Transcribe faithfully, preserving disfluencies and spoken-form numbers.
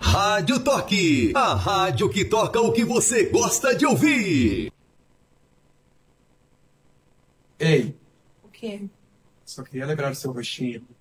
Rádio Toque, a rádio que toca o que você gosta de ouvir. Ei, O quê? só queria lembrar do seu rostinho.